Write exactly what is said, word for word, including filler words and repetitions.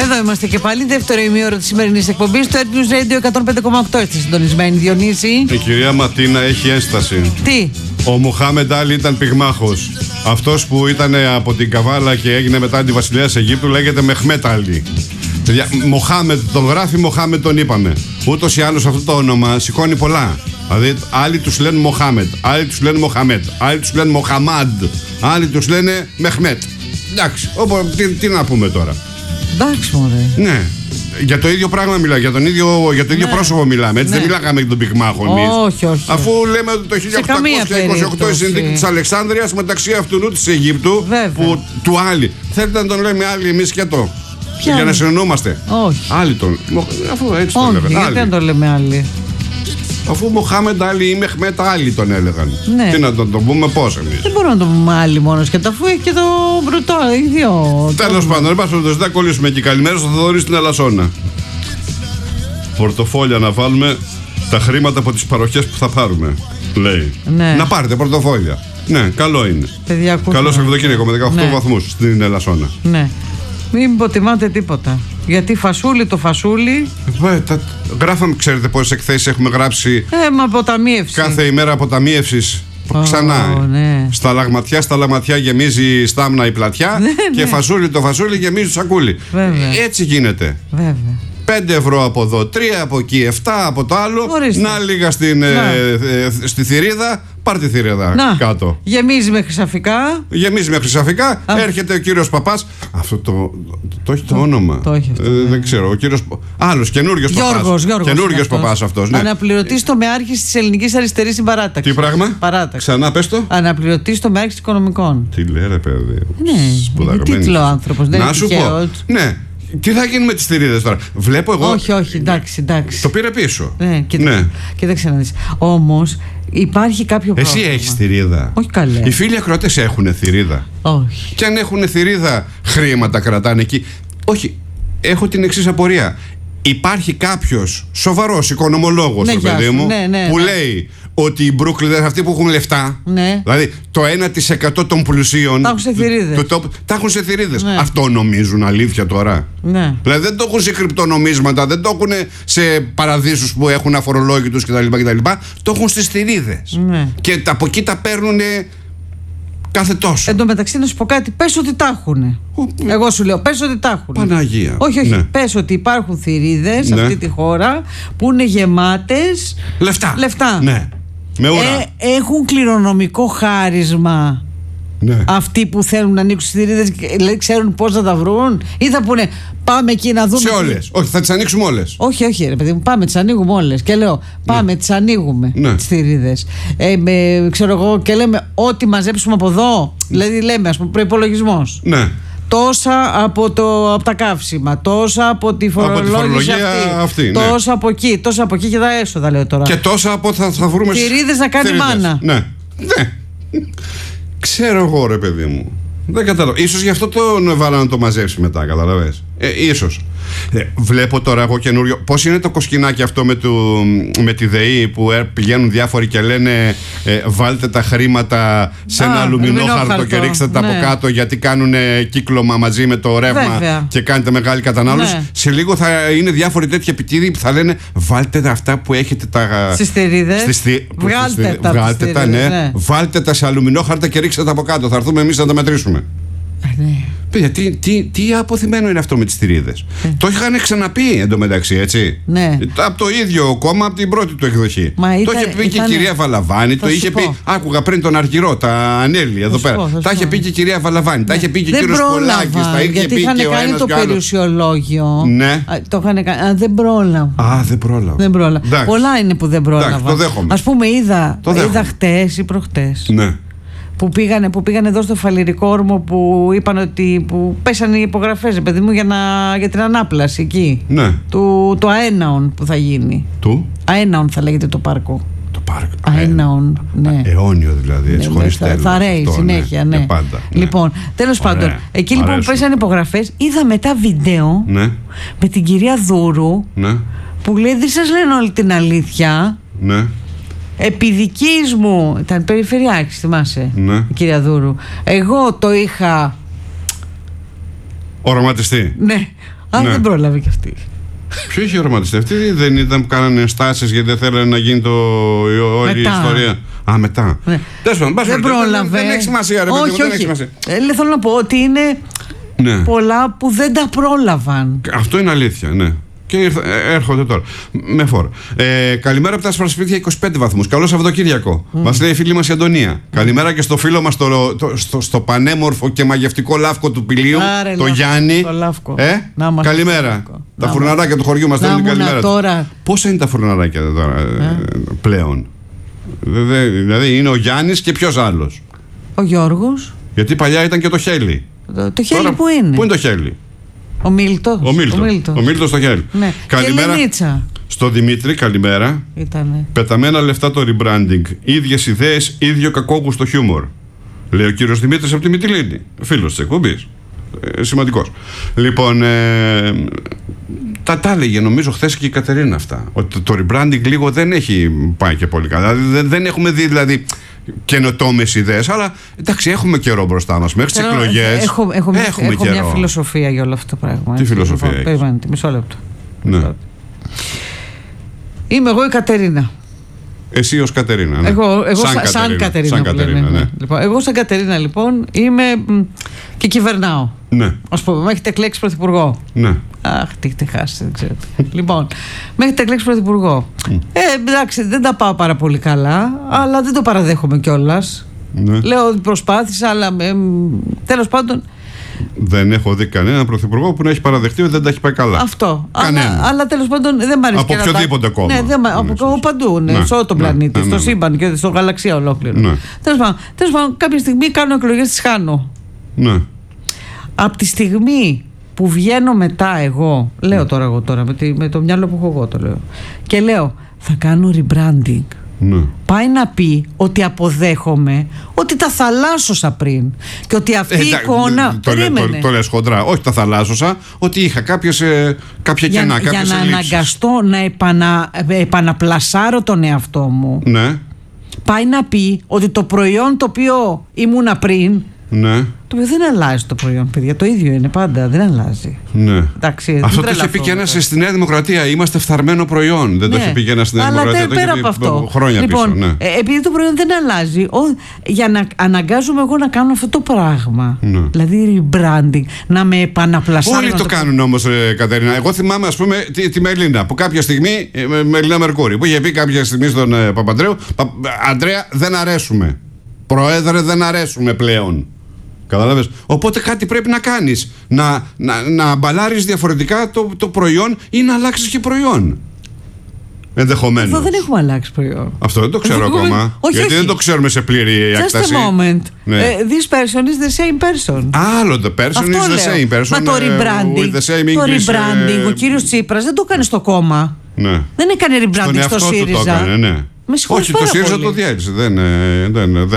Εδώ είμαστε και πάλι, δεύτερο ημίωρο της σημερινής εκπομπής. Το Air News Radio εκατόν πέντε κόμμα οκτώ είστε συντονισμένοι, Διονύση. Η κυρία Ματίνα έχει ένσταση. Τι? Ο Μουχάμεντ Άλι ήταν πυγμάχος. Αυτός που ήταν από την Καβάλα και έγινε μετά αντιβασιλέας Αιγύπτου λέγεται Μεχμέτ Άλι. Μοχάμετ, τον γράφει Μοχάμετ, τον είπαμε. Ούτως ή άλλως αυτό το όνομα σηκώνει πολλά. Δηλαδή, άλλοι τους λένε Μοχάμετ, άλλοι τους λένε Μοχαμέτ, άλλοι τους λένε Μοχαμάντ, άλλοι τους λένε Μεχμέτ. Εντάξει, όπου, τι, τι να πούμε τώρα. Εντάξει, μωρέ. Ναι. Για το ίδιο πράγμα μιλάμε, για, τον ίδιο, για το ίδιο ναι. πρόσωπο μιλάμε. Έτσι ναι. δεν μιλάγαμε για τον πυγμάχο εμείς. Όχι, όχι. Αφού λέμε ότι το χίλια οκτακόσια είκοσι οκτώ η συνθήκη της Αλεξάνδρειας μεταξύ αυτού της Αιγύπτου που, του Άλι. Θέλετε να τον λέμε Άλι εμείς και το. Ποια για να συνεννοούμαστε. Όχι. Άλλοι τον. Αφού έτσι τον λέγανε. Γιατί δεν τον λέμε Άλι. Αφού Μοχάμεντ Άλι ή Μεχμέτ Άλι τον έλεγαν. Ναι. Τι να τον, τον πούμε πώς εμείς. Δεν μπορούμε να τον πούμε Άλι μόνος και αφού έχει και το μπρουτό. Οι δύο. Τέλος πάντων, δεν πας να κολλήσουμε εκεί. Καλημέρα στο Θοδωρή στην Ελασσόνα. Πορτοφόλια να βάλουμε τα χρήματα από τις παροχές που θα πάρουμε. Λέει. Ναι. Να πάρετε πορτοφόλια. Ναι, καλό είναι. Καλό Σαββατοκύριακο με δεκαοκτώ ναι. βαθμούς στην Ελασσόνα. Ναι. Μην υποτιμάτε τίποτα. Γιατί φασούλι το φασούλι. Ε, τα... Γράφαμε, ξέρετε πόσες εκθέσεις έχουμε γράψει. Ε, μα αποταμίευση. Κάθε ημέρα αποταμίευσης. Oh, ξανά. Ναι. Στα λαγματιά, στα λαγματιά γεμίζει στάμνα η πλατιά. Ναι, και ναι. φασούλι το φασούλι γεμίζει το σακούλι. Βέβαια. Έτσι γίνεται. Βέβαια. Πέντε ευρώ από εδώ, τρία από εκεί, εφτά από το άλλο. Ορίστε. Να λίγα στην, ε, ε, στη θηρίδα. Πάρ' τη θηρίδα να. Κάτω. Γεμίζει με χρυσαφικά. Γεμίζει με χρυσαφικά. Α. Έρχεται ο κύριος Παπάς. Αυτό το, το, το έχει το, το όνομα. Το έχει αυτό, ε, ναι. Δεν ξέρω. Ο κύριος. Άλλος καινούριος Παπάς. Καινούριος Παπάς αυτός. Ναι. Αναπληρωτής τομεάρχης της Ελληνικής Αριστερής Συμπαράταξης. Τι πράγμα? Παράταξη. Ξανά πες το. Αναπληρωτής τομεάρχης οικονομικών. Τι λέει, ρε παιδί. Ναι. Είναι τίτλο άνθρωπος. Να σου πω. Ναι. Τι θα γίνει με τις θηρίδες τώρα. Βλέπω εγώ. Όχι, όχι, εντάξει, εντάξει. Το πήρε πίσω. Ναι, κοίταξε, ναι. κοίταξε να δεις. Όμως υπάρχει κάποιο πρόβλημα. Εσύ έχεις θηρίδα. Όχι καλέ. Οι φίλοι ακροατές έχουν θηρίδα. Όχι. Και αν έχουν θηρίδα, χρήματα κρατάνε εκεί. Όχι. Έχω την εξής απορία. Υπάρχει κάποιος σοβαρός οικονομολόγος, ναι, το παιδί μου, ναι, ναι, που ναι. λέει ότι οι Μπρούκλινες αυτοί που έχουν λεφτά, ναι. δηλαδή το ένα τοις εκατό των πλουσίων, τα έχουν σε θηρίδες. Το, το, τα έχουν σε θηρίδες. Ναι. Αυτό νομίζουν αλήθεια τώρα. Ναι. Δηλαδή δεν το έχουν σε κρυπτονομίσματα, δεν το έχουν σε παραδείσους που έχουν αφορολόγητους κτλ. κτλ. Το έχουν στις θηρίδες. Ναι. Και από εκεί τα παίρνουν κάθε τόσο. Εν τω μεταξύ να σου πω κάτι, πες ότι τα έχουν. Εγώ σου λέω, πες ότι τα έχουν. Παναγία. Όχι, όχι. Ναι. Πες ότι υπάρχουν θηρίδες σε ναι. αυτή τη χώρα που είναι γεμάτες λεφτά. λεφτά. Ναι. Με ουρά. Ε, έχουν κληρονομικό χάρισμα. Ναι. Αυτοί που θέλουν να ανοίξουν θηρίδες, ξέρουν πώς να τα βρουν, ή θα πούνε πάμε εκεί να δούμε. Σε όλες. Όχι, θα τις ανοίξουμε όλες. Όχι, όχι, ρε παιδί μου, πάμε, τις ανοίγουμε όλες. Και λέω, πάμε, ναι. τις ανοίγουμε ναι. τις θηρίδες. Ε, με, ξέρω εγώ, και λέμε, ό,τι μαζέψουμε από εδώ, δηλαδή λέμε, ας πούμε, προϋπολογισμός. Ναι. Τόσα από, το, από τα καύσιμα, τόσα από τη φορολόγηση αυτή, αυτή ναι. τόσα από εκεί, τόσα από εκεί και τα έσοδα, λέω τώρα. Και τόσα από θα, θα βρούμε. Θηρίδες να κάνει θηρίδες. Μάνα. Ναι. Ναι. Ξέρω εγώ, ρε παιδί μου. Δεν καταλαβαίνω. Ίσως γι' αυτό τον έβαλα να το μαζέψει μετά, καταλαβαίνεις. Ε, ίσως. Ε, βλέπω τώρα εγώ καινούριο. Πώς είναι το κοσκινάκι αυτό με, του, με τη ΔΕΗ που ε, πηγαίνουν διάφοροι και λένε ε, βάλτε τα χρήματα σε ένα αλουμινόχαρτο και ρίξτε τα ναι. από κάτω γιατί κάνουν κύκλωμα μαζί με το ρεύμα. Βέβαια. Και κάνετε μεγάλη κατανάλωση. Ναι. Σε λίγο θα είναι διάφοροι τέτοιοι επιτίδιοι που θα λένε βάλτε αυτά που έχετε τα. Στις θηρίδες. Βγάλτε στις, τα. Βγάλτε τα, ναι. ναι. Βάλτε τα σε αλουμινόχαρτα και ρίξτε τα από κάτω. Θα έρθουμε εμείς να τα μετρήσουμε. Ναι. Παιδιά, τι, τι, τι αποθυμένο είναι αυτό με τις θηρίδες. Ε. Το είχαν ξαναπεί εντωμεταξύ, έτσι. Ναι. Από το ίδιο κόμμα, από την πρώτη του εκδοχή. Μα το ήταν, είχε πει ήταν... και η κυρία Βαλαβάνη, το είχε πω. πει. Άκουγα πριν τον Αργυρό, τα Ανέλη εδώ πέρα. Πω, τα είχε πει και η κυρία Βαλαβάνη, ναι. τα είχε πει και ο κύριος Πολάκης, τα είχε γιατί πει είχαν και ο κάνει ένας το και άλλος. περιουσιολόγιο. Ναι. Το είχαν κάνει. Α, δεν πρόλαβα. Α, δεν πρόλαβα. Δεν πρόλαβα. Πολλά είναι που δεν πρόλαβα. Ας πούμε, είδα, είδα χτες ή προχτές. Ναι. Που πήγανε, που πήγανε εδώ στο Φαλιρικό Όρμο που είπαν ότι που πέσανε οι υπογραφές, παιδί μου, για, να, για την ανάπλαση εκεί. Ναι. Του, το Αέναον που θα γίνει. Του? Αέναον θα λέγεται το πάρκο. Το πάρκο. Αέναον, ναι. Αιώνιο δηλαδή, έτσι, ναι, χωρίς τέλος. Θα ρέει συνέχεια, ναι. ναι. Πάντα, ναι. Λοιπόν, τέλος πάντων, εκεί λοιπόν που πέσανε υπογραφές, είδα μετά βίντεο ναι. με την κυρία Δούρου, ναι. που λέει δεν σας λένε όλη την αλήθεια. Ναι. Επί δικής μου, ήταν περιφερειάρχης, θυμάσαι, ναι. η κυρία Δούρου. Εγώ το είχα οραματιστεί. Ναι, Α, ναι. Δεν πρόλαβε κι αυτή. Ποιο είχε οραματιστεί? Δεν ήταν που κάνανε ενστάσεις γιατί δεν θέλανε να γίνει το, όλη η ιστορία. Α, μετά. Ναι. Τέσσερα, δεν πρόλαβε. Δεν, δεν έχει σημασία, ρε όχι, παιδί, όχι. Δεν έχει ε, θέλω να πω ότι είναι ναι. πολλά που δεν τα πρόλαβαν. Αυτό είναι αλήθεια, ναι. Και ήρθα, έρχονται τώρα. Με φόρο. Ε, καλημέρα από τα άσπρα σπίτια, είκοσι πέντε βαθμούς. Καλό Σαββατοκύριακο. Mm. Μας λέει η φίλη μας η Αντωνία. Mm. Καλημέρα και στο φίλο μας το, το, στο, στο πανέμορφο και μαγευτικό λάφκο του Πηλίου, Άρα, το λάφκο, Γιάννη. Το λάφκο. Ε, να καλημέρα. Λάφκο. Τα να φουρναράκια του χωριού μας θέλουν την καλημέρα. Τώρα... Πόσα είναι τα φουρναράκια τώρα ε? πλέον? Δηλαδή είναι ο Γιάννης και ποιος άλλος? Ο Γιώργος. Γιατί παλιά ήταν και το Χέλι. Το, το Χέλι που είναι? Πού είναι το Χέλι? Ο Μίλτος. Ο Μίλτος. Ο Μίλτος, ο Μίλτος στο χέρι. Ναι. Καλημέρα. Στο Δημήτρη, καλημέρα. Ήτανε. Πεταμένα λεφτά το rebranding. Ίδιες ιδέες, ίδιο κακόγουστο χιούμορ. Λέει ο κύριος Δημήτρης από τη Μυτιλήνη. Φίλος της εκπομπής. Ε, σημαντικός. Λοιπόν, ε, τα τα έλεγε νομίζω χθες και η Κατερίνα αυτά. Ότι το rebranding λίγο δεν έχει πάει και πολύ καλά. Δηλαδή, δεν, δεν έχουμε δει δηλαδή καινοτόμες ιδέες, αλλά εντάξει, έχουμε καιρό μπροστά μας. Μέχρι τις εκλογές. Έχω, έχω, έχουμε έχω μια φιλοσοφία για όλο αυτό το πράγμα. Τι έτσι, φιλοσοφία λοιπόν, έχεις? Περιμένετε, μισό λεπτό. Ναι. Είμαι εγώ η Κατερίνα. Εσύ ως Κατερίνα, ναι. Εγώ, εγώ σαν, σαν, σαν Κατερίνα. Σαν Κατερίνα, ναι. Ναι. Λοιπόν, εγώ σαν Κατερίνα λοιπόν είμαι και κυβερνάω. Ναι. Ας πούμε, με έχετε εκλέξει πρωθυπουργό. Ναι. Αχ, τι έχετε χάσει, δεν ξέρετε. Λοιπόν, με έχετε εκλέξει πρωθυπουργό. Ε, εντάξει, δεν τα πάω πάρα πολύ καλά, αλλά δεν το παραδέχομαι κιόλας. Ναι. Λέω ότι προσπάθησα, αλλά ε, τέλος πάντων. Δεν έχω δει κανέναν πρωθυπουργό που να έχει παραδεχτεί ότι δεν τα έχει πάει καλά. Αυτό. Αλλά, αλλά τέλος πάντων δεν μ' αρέσει. Από οποιοδήποτε κόμμα. Ναι, δεν, ναι, από ναι, παντού. Ναι, ναι, σε όλο τον ναι, πλανήτη, ναι, ναι, στο ναι, σύμπαν και στο γαλαξία ολόκληρο. Ναι. Τέλος πάντων, τέλος πάντων, κάποια στιγμή κάνω εκλογές, τις χάνω. Ναι. Από τη στιγμή που βγαίνω μετά εγώ, λέω ναι. τώρα εγώ τώρα, με, τη, με το μυαλό που έχω εγώ το λέω, και λέω θα κάνω rebranding. Ναι. Πάει να πει ότι αποδέχομαι ότι τα θαλάσσωσα πριν και ότι αυτή ε, η εικόνα το, το, το, το λες χοντρά, όχι τα θαλάσσωσα, ότι είχα κάποιες, ε, κάποια για, κενά, για κάποιες να ελλείψεις. αναγκαστώ να επανα, επαναπλασάρω τον εαυτό μου. Ναι. Πάει να πει ότι το προϊόν το οποίο ήμουνα πριν, ναι. το οποίο δεν αλλάζει το προϊόν, παιδιά. Το ίδιο είναι πάντα, δεν αλλάζει. Ναι. Εντάξει, αυτό το είχε πει και ένα στη Νέα Δημοκρατία. Είμαστε φθαρμένο προϊόν. Δεν ναι. το είχε πει και ένα στη Νέα Δημοκρατία. Αλλά πέρα από αυτό. Χρόνια λοιπόν, πίσω. Ναι. Ε, επειδή το προϊόν δεν αλλάζει, ο, για να αναγκάζομαι εγώ να κάνω αυτό το πράγμα. Ναι. Δηλαδή rebranding, να με επαναπλασάρω. Όλοι το, το κάνουν όμως, ε, Κατερίνα. Εγώ θυμάμαι, ας πούμε, τη, τη Μελίνα. Που κάποια στιγμή, ε, Μελίνα Μερκούρη, που είχε πει κάποια στιγμή στον ε, Παπαντρέου, Πα, Αντρέα, δεν αρέσουμε. Πρόεδρε, δεν αρέσουμε πλέον. Καταλάβες. Οπότε κάτι πρέπει να κάνεις. Να, να, να μπαλάρεις διαφορετικά το, το προϊόν ή να αλλάξεις και προϊόν. Ενδεχομένως. Εδώ δεν έχουμε αλλάξει προϊόν. Αυτό δεν το ξέρω Εδώ ακόμα. έχουμε... όχι, γιατί όχι. δεν το ξέρουμε σε πλήρη έκταση. Just a moment. Ναι. Uh, this person is the same person. Άλλο το person αυτό is the λέω. same person. Μα το rebranding, the same το English, rebranding uh, ο κύριος Τσίπρας δεν το έκανε στο κόμμα. Ναι. Δεν έκανε rebranding στο ΣΥΡΙΖΑ. Το έκανε, ναι. Με όχι, το ΣΥΡΙΖΑ το διέλυσε. Δεν, δεν, δεν,